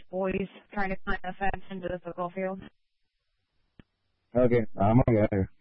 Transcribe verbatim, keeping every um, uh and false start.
boys trying to climb the fence into the football field. Okay, I'm gonna get here.